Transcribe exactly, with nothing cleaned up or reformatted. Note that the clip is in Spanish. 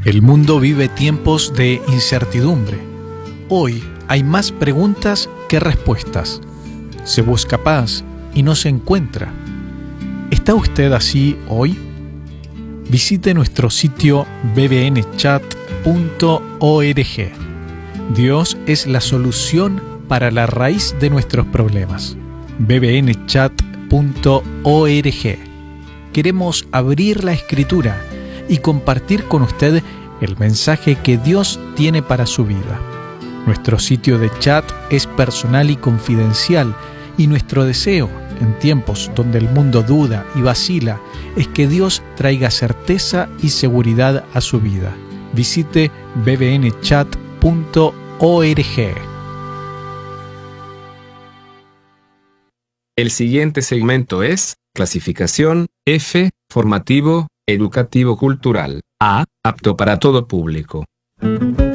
El mundo vive tiempos de incertidumbre. Hoy hay más preguntas que respuestas. Se busca paz y no se encuentra. ¿Está usted así hoy? Visite nuestro sitio b b n chat punto org. Dios es la solución para la raíz de nuestros problemas. b b n chat punto org. Queremos abrir la Escritura y compartir con usted el mensaje que Dios tiene para su vida. Nuestro sitio de chat es personal y confidencial, y nuestro deseo, en tiempos donde el mundo duda y vacila, es que Dios traiga certeza y seguridad a su vida. Visite b b n chat punto org. El siguiente segmento es clasificación F, formativo, educativo cultural. A, apto para todo público.